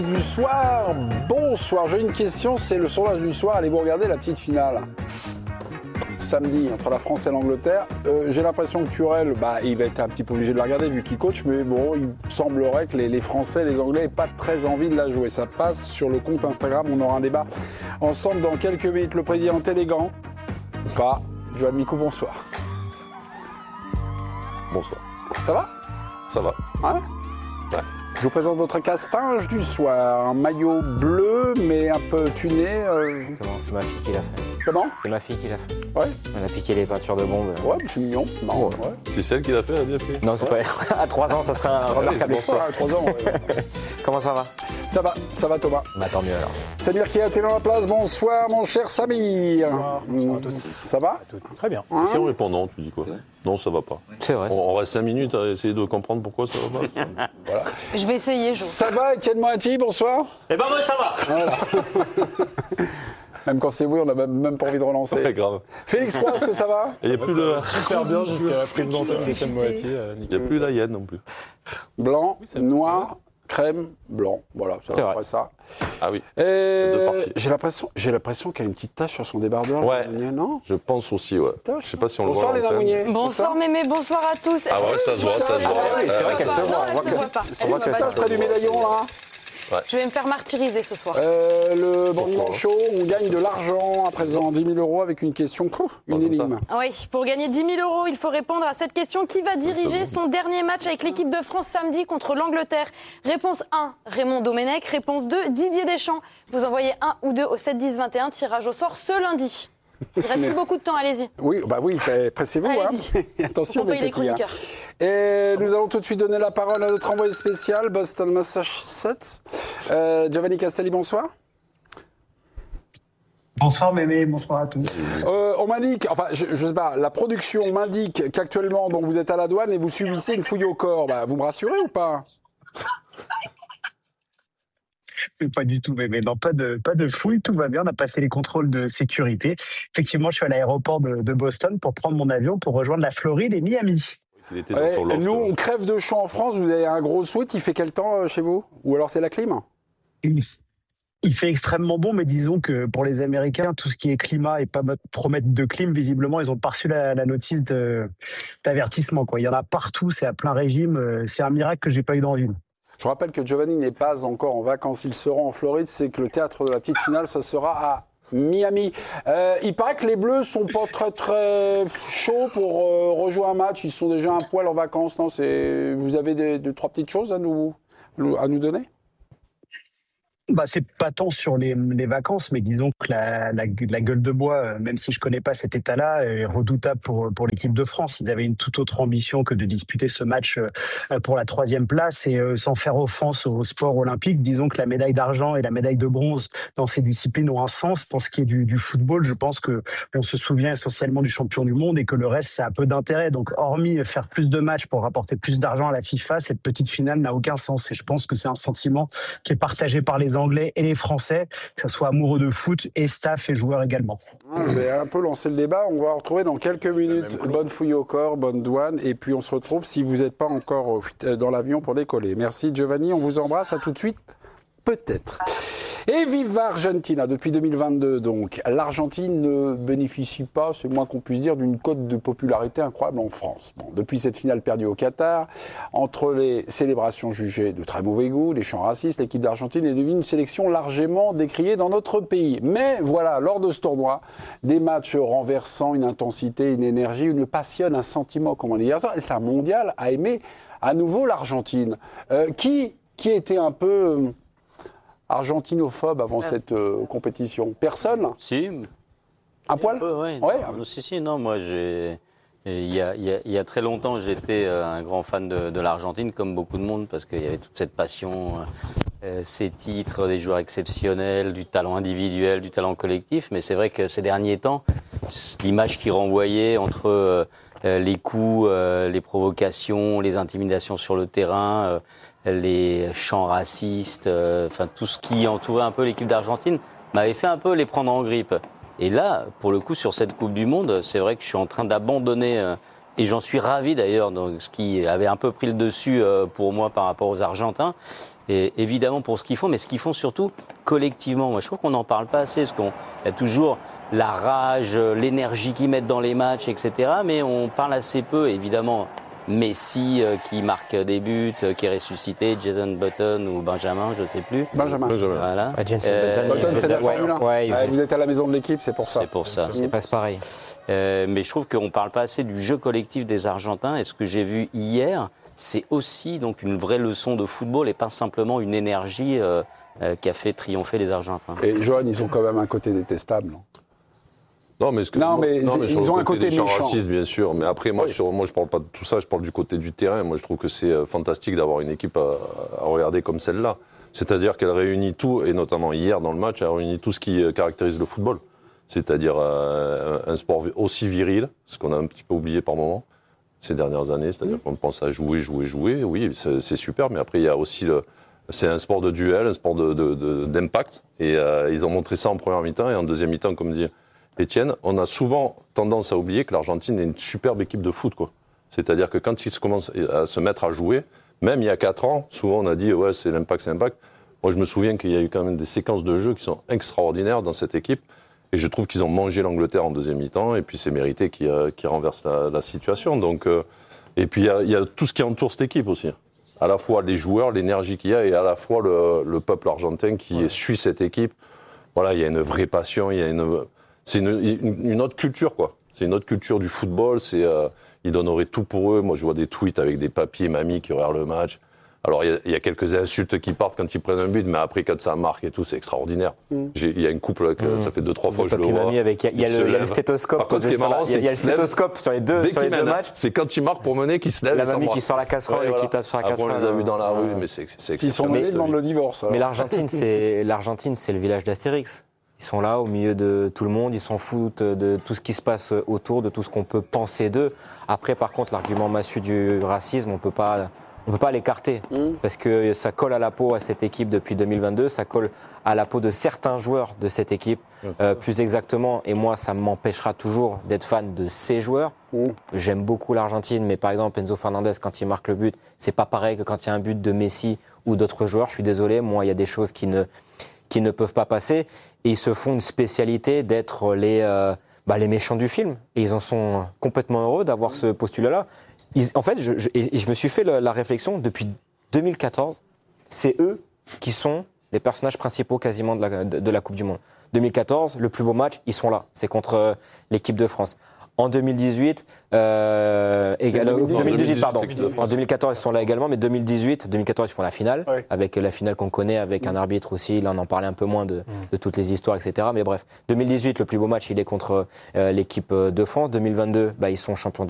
Du soir, bonsoir. J'ai une question, c'est le sondage du soir. Allez-vous regarder la petite finale samedi entre la France et l'Angleterre? J'ai l'impression que Turel, il va être un petit peu obligé de la regarder vu qu'il coach, mais bon, il semblerait que les Français et les Anglais n'aient pas très envie de la jouer. Ça passe sur le compte Instagram, on aura un débat ensemble dans quelques minutes. Le président élégant ou pas? Johan Micou, bonsoir. Bonsoir. Ça va? Ça va. Ouais. Je vous présente votre castinge du soir. Un maillot bleu, mais un peu tuné. Exactement, c'est ma fille qui l'a fait. Comment? C'est ma fille qui l'a fait. Ouais. Elle a piqué les peintures de bombe. Ouais, mais c'est mignon. Non, ouais. C'est celle qui l'a fait, elle a bien fait. Non, c'est pas. À 3 ans, ça serait un remarquable C'est pour exploit. ça, 3 ans. Ouais. Comment ça va? Ça va Thomas. Bah tant mieux alors. Samir qui a été dans la place. Bonsoir mon cher Samir. Bonsoir à tous. Ça va? Très bien. Si on répond non, tu dis quoi? Non, ça va pas. C'est vrai. On reste 5 minutes à essayer de comprendre pourquoi ça va pas. Voilà. Je vais essayer, Jo. Ça va, Etienne Moati, bonsoir. Eh ben moi ça va. Voilà. Même quand c'est oui, on n'a même pas envie de relancer. Ouais, grave. Félix Roy, est-ce que ça va? Et il n'y a plus de. Super bien, je suis la présidente Etienne Moati. Il n'y a plus la hyène non plus. Blanc, noir, crème, blanc. Voilà, ça va après ça. Ah oui. Et Deux parties. j'ai l'impression qu'elle a une petite tache sur son débardeur. Ouais. Non? Je pense aussi, ouais. Je sais pas si on le voit. Bonsoir à Léna l'antenne. Mounier. Bonsoir Mémé, bonsoir à tous. Ah ouais, ça se voit, ça se voit. oui, c'est vrai qu'elle se voit. Non, elle se voit pas. On voit que ça près du médaillon là. Je vais me faire martyriser ce soir. Le bon dimanche chaud, on gagne de l'argent à présent, 10 000 € avec une question, une comme énigme. Oui, pour gagner 10 000 €, il faut répondre à cette question. Qui va diriger son dernier match avec l'équipe de France samedi contre l'Angleterre? Réponse 1, Raymond Domenech. Réponse 2, Didier Deschamps. Vous envoyez 1 ou 2 au 7 10 21. Tirage au sort ce lundi. Il reste plus beaucoup de temps, allez-y. Oui, pressez-vous. Allez-y. Attention, Pour mes payer les petits. Hein. chroniqueurs. Et nous allons tout de suite donner la parole à notre envoyé spécial, Boston, Massachusetts. Giovanni Castelli, bonsoir. Bonsoir Mémé, bonsoir à tous. On m'indique, enfin je sais pas, la production m'indique qu'actuellement donc, vous êtes à la douane et vous subissez une fouille au corps. Vous me rassurez ou pas? Pas du tout, Mémé. Non, pas de fouille, tout va bien. On a passé les contrôles de sécurité. Effectivement, je suis à l'aéroport de Boston pour prendre mon avion pour rejoindre la Floride et Miami. Il était dans son loft. Nous, on crève de chaud en France. Vous avez un gros sweat. Il fait quel temps chez vous? Ou alors c'est la clim? Il fait extrêmement bon, mais disons que pour les Américains, tout ce qui est climat et pas trop mettre de clim, visiblement, ils ont pas reçu la notice d'avertissement, quoi. Il y en a partout, c'est à plein régime. C'est un miracle que j'ai pas eu dans une. Je rappelle que Giovanni n'est pas encore en vacances. Il sera en Floride. C'est que le théâtre de la petite finale, ça sera à Miami. Il paraît que les Bleus sont pas très chauds pour rejouer un match. Ils sont déjà un poil en vacances. Non, vous avez deux, trois petites choses à nous donner? C'est pas tant sur les vacances, mais disons que la gueule de bois, même si je connais pas cet état-là, est redoutable pour l'équipe de France. Ils avaient une toute autre ambition que de disputer ce match pour la 3e place et sans faire offense au sport olympique. Disons que la médaille d'argent et la médaille de bronze dans ces disciplines ont un sens. Pour ce qui est du football, je pense que on se souvient essentiellement du champion du monde et que le reste, ça a peu d'intérêt. Donc, hormis faire plus de matchs pour rapporter plus d'argent à la FIFA, cette petite finale n'a aucun sens. Et je pense que c'est un sentiment qui est partagé par les Anglais et les Français, que ce soit amoureux de foot et staff et joueurs également. Je vais un peu lancer le débat. On va retrouver dans quelques minutes. Bonne fouille au corps, bonne douane. Et puis on se retrouve si vous n'êtes pas encore dans l'avion pour décoller. Merci Giovanni, on vous embrasse. À tout de suite, peut-être. Et viva Argentina, depuis 2022 donc. L'Argentine ne bénéficie pas, c'est le moins qu'on puisse dire, d'une cote de popularité incroyable en France. Bon, depuis cette finale perdue au Qatar, entre les célébrations jugées de très mauvais goût, les chants racistes, l'équipe d'Argentine est devenue une sélection largement décriée dans notre pays. Mais voilà, lors de ce tournoi, des matchs renversants, une intensité, une énergie, une passion, un sentiment, comme on dit hier soir, et c'est un mondial a aimé à nouveau l'Argentine. Qui était un peu argentinophobe avant cette compétition? Personne? Si. Un poil? Oui. Ouais. Si, non, moi, il y a très longtemps, j'étais un grand fan de l'Argentine, comme beaucoup de monde, parce qu'il y avait toute cette passion, ces titres, des joueurs exceptionnels, du talent individuel, du talent collectif. Mais c'est vrai que ces derniers temps, l'image qui renvoyait entre les coups, les provocations, les intimidations sur le terrain, les chants racistes, tout ce qui entourait un peu l'équipe d'Argentine, m'avait fait un peu les prendre en grippe. Et là, pour le coup, sur cette Coupe du Monde, c'est vrai que je suis en train d'abandonner, et j'en suis ravi d'ailleurs, donc, ce qui avait un peu pris le dessus pour moi par rapport aux Argentins. et évidemment pour ce qu'ils font, mais ce qu'ils font surtout collectivement. Moi, je trouve qu'on n'en parle pas assez, parce qu'il y a toujours la rage, l'énergie qu'ils mettent dans les matchs, etc. Mais on parle assez peu, évidemment. Messi qui marque des buts, qui est ressuscité, Jason Button ou Benjamin, je ne sais plus. Benjamin. Voilà. Jensen Button, c'est la Formule 1. Ouais, Vous êtes à la maison de l'équipe, c'est pour ça. C'est pour ça. c'est pas pareil. Mais je trouve qu'on ne parle pas assez du jeu collectif des Argentins. Et ce que j'ai vu hier, c'est aussi donc une vraie leçon de football et pas simplement une énergie qui a fait triompher les Argentins. Et Johan, ils ont quand même un côté détestable. Non, mais, Non, mais sur ils le ont un côté des gens méchant. racistes, bien sûr. Mais après, moi, moi, je parle pas de tout ça. Je parle du côté du terrain. Moi, je trouve que c'est fantastique d'avoir une équipe à regarder comme celle-là. C'est-à-dire qu'elle réunit tout, et notamment hier dans le match, elle réunit tout ce qui caractérise le football. C'est-à-dire un sport aussi viril, ce qu'on a un petit peu oublié par moment ces dernières années. C'est-à-dire qu'on pense à jouer. Oui, c'est super. Mais après, il y a aussi c'est un sport de duel, un sport d'impact. Et ils ont montré ça en première mi-temps. Et en deuxième mi-temps, comme dit Étienne, on a souvent tendance à oublier que l'Argentine est une superbe équipe de foot, quoi. C'est-à-dire que quand ils commencent à se mettre à jouer, même il y a 4 ans, souvent on a dit ouais, c'est l'impact. Moi je me souviens qu'il y a eu quand même des séquences de jeu qui sont extraordinaires dans cette équipe, et je trouve qu'ils ont mangé l'Angleterre en deuxième mi-temps, et puis c'est mérité qui renverse la situation. Donc, et puis il y a tout ce qui entoure cette équipe aussi. À la fois les joueurs, l'énergie qu'il y a, et à la fois le peuple argentin qui suit cette équipe. Voilà, il y a une vraie passion, c'est une autre culture, quoi. C'est une autre culture du football. Ils donneraient tout pour eux. Moi, je vois des tweets avec des papis et mamies qui regardent le match. Alors, il y a quelques insultes qui partent quand ils prennent un but, mais après, quand ça marque et tout, c'est extraordinaire. Il y a une couple, ça fait 2-3 fois que je le vois. Il y a le stéthoscope. Par contre, ce qui est marrant, c'est il y a le stéthoscope sur les deux matchs. C'est quand ils marquent pour mener qu'ils se lèvent. La mamie qui sort la casserole et qui tape sur la casserole. Après, on les a vus dans la rue, mais c'est S'ils sont menés, ils demandent le divorce. Mais l'Argentine, c'est le village d'Astérix. Ils sont là au milieu de tout le monde, ils s'en foutent de tout ce qui se passe autour, de tout ce qu'on peut penser d'eux. Après, par contre, l'argument massu du racisme, on peut pas l'écarter. Parce que ça colle à la peau à cette équipe depuis 2022, ça colle à la peau de certains joueurs de cette équipe, plus exactement. Et moi, ça m'empêchera toujours d'être fan de ces joueurs. J'aime beaucoup l'Argentine, mais par exemple, Enzo Fernandez, quand il marque le but, c'est pas pareil que quand il y a un but de Messi ou d'autres joueurs. Je suis désolé, moi, il y a des choses qui ne peuvent pas passer. Et ils se font une spécialité d'être les méchants du film. Et ils en sont complètement heureux d'avoir ce postulat-là. En fait, je me suis fait la réflexion, depuis 2014, c'est eux qui sont les personnages principaux quasiment de la Coupe du Monde. 2014, le plus beau match, ils sont là. C'est contre l'équipe de France. En 2018, 2018, pardon. En 2014, ils sont là également, mais 2014, ils font la finale, avec la finale qu'on connaît, avec un arbitre aussi. Là, on en parlait un peu moins de toutes les histoires, etc. Mais bref, 2018, le plus beau match, il est contre l'équipe de France. 2022, ils sont champions